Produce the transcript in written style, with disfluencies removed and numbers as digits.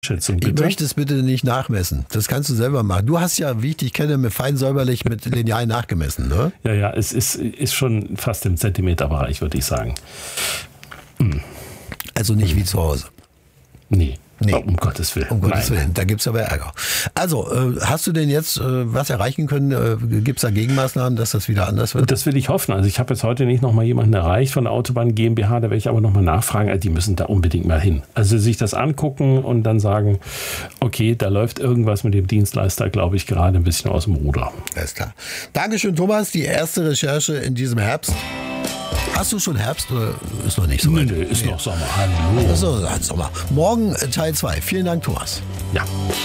Schätzung, Ich bitte. möchte es bitte nicht nachmessen. Das kannst du selber machen. Du hast ja, wie ich dich kenne, mit fein säuberlich mit Lineal nachgemessen, ne? Ja, es ist schon fast im Zentimeterbereich, würde ich sagen. Also nicht wie zu Hause. Nee. Nee. Oh, um Gottes Willen. Um Gottes Nein. Willen, da gibt's aber Ärger. Also, hast du denn jetzt was erreichen können? Gibt's da Gegenmaßnahmen, dass das wieder anders wird? Das will ich hoffen. Also ich habe jetzt heute nicht nochmal jemanden erreicht von der Autobahn GmbH, da werde ich aber nochmal nachfragen. Also die müssen da unbedingt mal hin. Also sich das angucken und dann sagen, okay, da läuft irgendwas mit dem Dienstleister, glaube ich, gerade ein bisschen aus dem Ruder. Alles klar. Dankeschön, Thomas. Die erste Recherche in diesem Herbst. Hast du schon Herbst oder ist noch nicht so weit? Nee, ist noch Sommer. Hallo. Also, Sommer. Morgen Teil 2. Vielen Dank, Thomas. Ja.